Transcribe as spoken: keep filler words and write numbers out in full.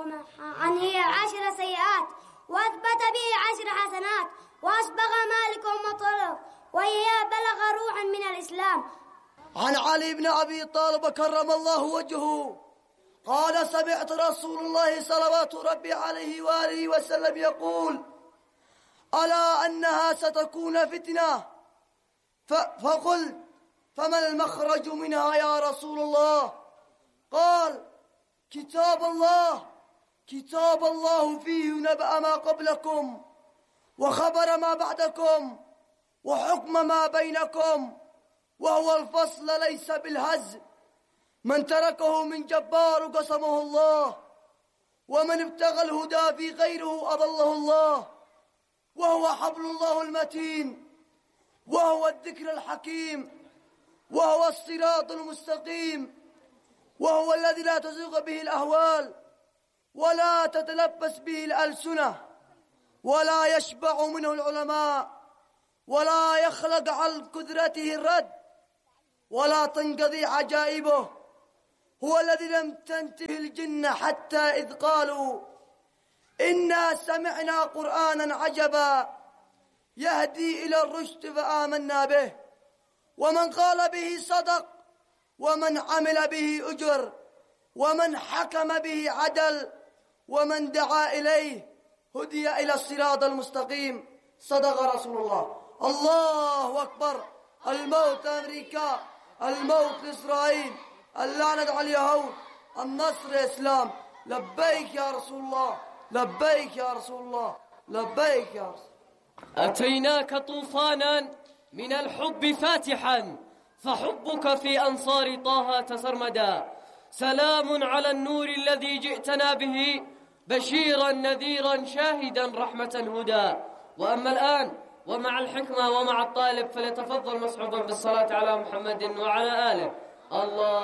عنه عشر سيئات وأثبت به عشر حسنات وأسبغ مالك ومطلب وهي بلغ روحا من الإسلام. عن علي بن أبي طالب كرم الله وجهه قال سمعت رسول الله صلوات ربي عليه وآله وسلم يقول ألا أنها ستكون فتنة فقلت فما المخرج منها يا رسول الله؟ قال كتاب الله كتاب الله فيه نبأ ما قبلكم وخبر ما بعدكم وحكم ما بينكم وهو الفصل ليس بالهزل. من تركه من جبار قسمه الله ومن ابتغى الهدى في غيره أضله الله وهو حبل الله المتين وهو الذكر الحكيم وهو الصراط المستقيم وهو الذي لا تزيغ به الأهوال ولا تتلبس به الألسنة ولا يشبع منه العلماء ولا يخلق عن قدرته الرد ولا تنقضي عجائبه. هو الذي لم تنته الجن حتى إذ قالوا إنا سمعنا قرآنا عجبا يهدي إلى الرشد فآمنا به ومن قال به صدق ومن عمل به أجر ومن حكم به عدل ومن دعا إليه هدي إلى الصراط المستقيم. صدق رسول الله. الله أكبر. الموت أمريكا، الموت لإسرائيل، اللعنة على اليهود، النصر الإسلام. لبيك يا رسول الله، لبيك يا رسول الله، لبيك يا رسول الله. أتيناك طوفانا من الحب فاتحا فحبك في أنصار طه تسرمدا. سلام على النور الذي جئتنا به بشيرا نذيرا شاهدا رحمة هدى. وأما الآن ومع الحكمة ومع الطالب فليتفضل مصحوبا بالصلاة على محمد وعلى آله. الله